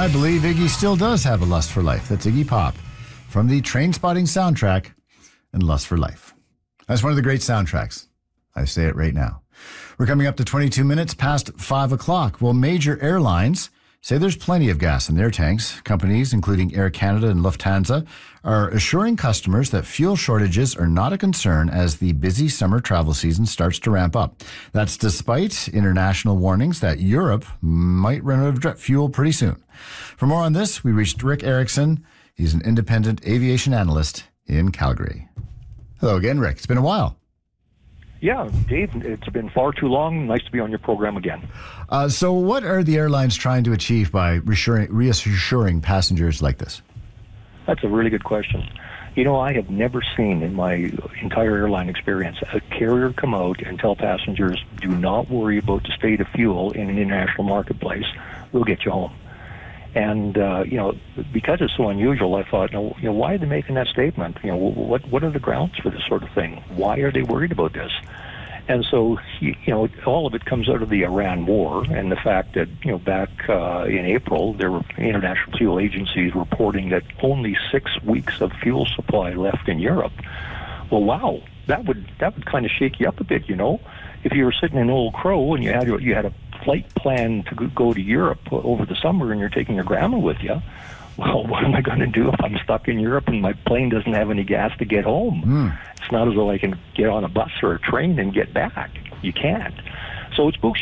I believe Iggy still does have a lust for life. That's Iggy Pop from the Trainspotting soundtrack and Lust for Life. That's one of the great soundtracks. I say it right now. We're coming up to 22 minutes past 5 o'clock. Well, major airlines say there's plenty of gas in their tanks. Companies, including Air Canada and Lufthansa, are assuring customers that fuel shortages are not a concern as the busy summer travel season starts to ramp up. That's despite international warnings that Europe might run out of jet fuel pretty soon. For more on this, we reached Rick Erickson. He's an independent aviation analyst in Calgary. Hello again, Rick. It's been a while. Yeah, Dave, it's been far too long. Nice to be on your program again. So what are the airlines trying to achieve by reassuring passengers like this? That's a really good question. You know, I have never seen in my entire airline experience a carrier come out and tell passengers, do not worry about the state of fuel in an international marketplace. We'll get you home. And, because it's so unusual, I thought, why are they making that statement? What are the grounds for this sort of thing? Why are they worried about this? And so, all of it comes out of the Iran war and the fact that, back in April, there were international fuel agencies reporting that only 6 weeks of fuel supply left in Europe. Well, wow, that would kind of shake you up a bit, If you were sitting in Old Crow and you had a flight plan to go to Europe over the summer and you're taking your grandma with you, well, what am I going to do if I'm stuck in Europe and my plane doesn't have any gas to get home? It's not as though I can get on a bus or a train and get back. You can't. So it spooks